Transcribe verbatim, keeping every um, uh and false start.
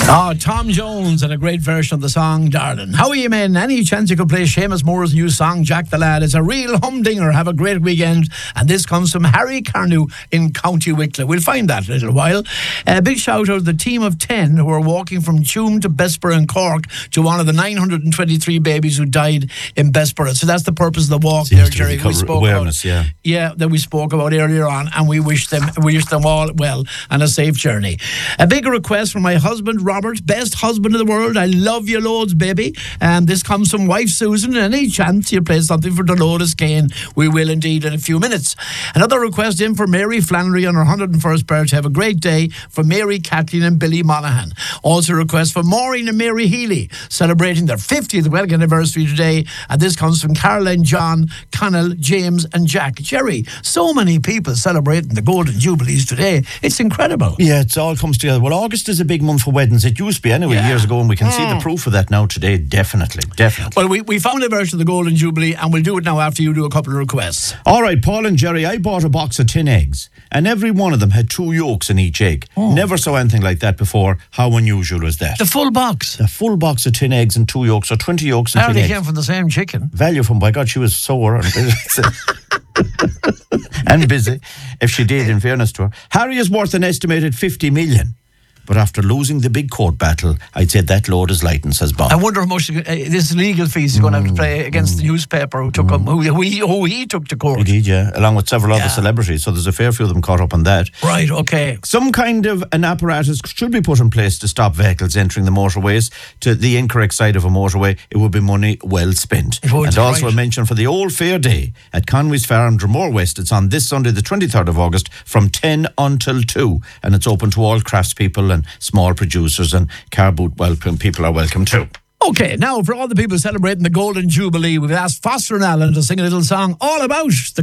Oh, Tom Jones and a great version of the song, Darling. How are you, men? Any chance you could play Seamus Moore's new song, Jack the Lad? It's a real humdinger. Have a great weekend. And this comes from Harry Carnew in County Wicklow. We'll find that in a little while. A big shout out to the team of ten who are walking from Tuam to Bessborough in Cork to one of the nine hundred twenty-three babies who died in Bessborough. So that's the purpose of the walk there, Jerry. We spoke awareness, about, yeah. Yeah, that we spoke about earlier on, and we wish them we wish them all well and a safe journey. A big request from my husband, Robert, best husband in the world. I love you loads, baby. And this comes from wife Susan. Any chance you play something for Dolores Kane, we will indeed in a few minutes. Another request in for Mary Flannery on her one hundred and first birthday. Have a great day for Mary, Kathleen and Billy Monaghan. Also a request for Maureen and Mary Healy, celebrating their fiftieth wedding anniversary today. And this comes from Caroline, John, Connell, James and Jack. Jerry, so many people celebrating the Golden Jubilees today. It's incredible. Yeah, it all comes together. Well, August is a big month for weddings. It used to be anyway, yeah. years ago, and we can mm. see the proof of that now today. Definitely, definitely. Well, we, we found a version of the Golden Jubilee, and we'll do it now after you do a couple of requests. All right, Paul and Jerry, I bought a box of tin eggs, and every one of them had two yolks in each egg. Oh. Never saw anything like that before. How unusual was that? The full box? The full box of tin eggs and two yolks, so twenty yolks and How tin they eggs. came from the same chicken? Value from, by God, she was sore and, and busy, if she did, in fairness to her. Harry is worth an estimated fifty million. But after losing the big court battle, I'd say that load is light, and says Bob. I wonder how much uh, this legal fees is going to have to pay against mm. the newspaper who took mm. him, who, who, he, who he took to court. He did, yeah, along with several yeah. other celebrities. So there's a fair few of them caught up on that. Right, okay. Some kind of an apparatus should be put in place to stop vehicles entering the motorways to the incorrect side of a motorway. It would be money well spent. And also right. a mention for the Old Fair Day at Conway's Farm, Dromore West. It's on this Sunday, the twenty-third of August, from ten until two. And it's open to all craftspeople and small producers. And car boot welcome people are welcome too. Okay, now for all the people celebrating the Golden Jubilee, we've asked Foster and Allen to sing a little song all about the